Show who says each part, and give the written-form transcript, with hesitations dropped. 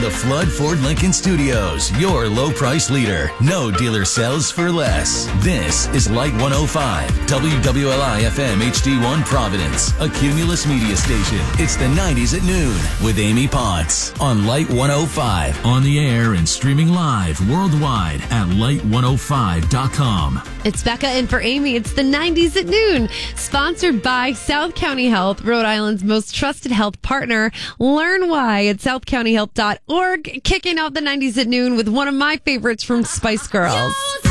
Speaker 1: the Flood Ford Lincoln Studios, your low price leader. No dealer sells for less. This is Light 105, WWLI FM HD1 Providence, a Cumulus media station. It's the 90s at noon with Amy Potts on Light 105. On the air and streaming live worldwide at light105.com.
Speaker 2: It's Becca in for Amy. It's the 90s at noon. Sponsored by South County Health, Rhode Island's most trusted health partner. Learn why at southcountyhealth.org. Kicking out the 90s at noon with one of my favorites from Spice Girls.